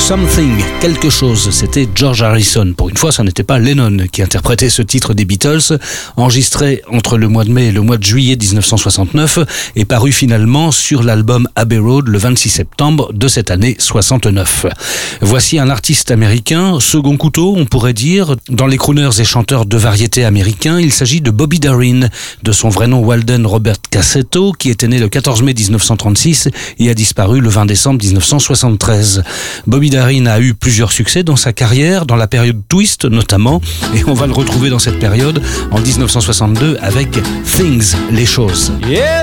Something, quelque chose, c'était George Harrison. Pour une fois, ça n'était pas Lennon qui interprétait ce titre des Beatles, enregistré entre le mois de mai et le mois de juillet 1969 et paru finalement sur l'album Abbey Road le 26 septembre de cette année 69. Voici un artiste américain, second couteau, on pourrait dire. Dans les crooners et chanteurs de variété américains, il s'agit de Bobby Darin, de son vrai nom Walden Robert Cassetto, qui était né le 14 mai 1936 et a disparu le 20 décembre 1973. Bobby Darin a eu plusieurs succès dans sa carrière, dans la période Twist notamment, et on va le retrouver dans cette période en 1962 avec Things, les choses. Yeah,